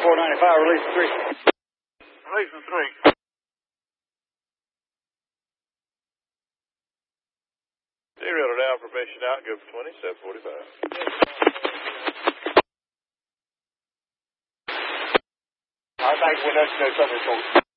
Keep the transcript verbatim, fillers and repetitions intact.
four ninety-five, release three. Releasing three. Zero down, permission out, go for twenty, seven forty-five. I think we're not going to cover